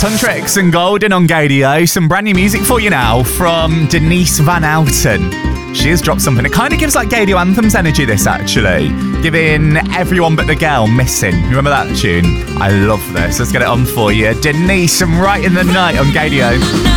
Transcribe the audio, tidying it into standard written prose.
Huntrix and Golden on Gadio. Some brand new music for you now from Denise Van Outen. She has dropped something. It kind of gives like Gadio Anthems energy, this actually. Giving Everyone But The Girl Missing. You remember that tune? I love this. Let's get it on for you. Denise and Right in the Night on Gadio.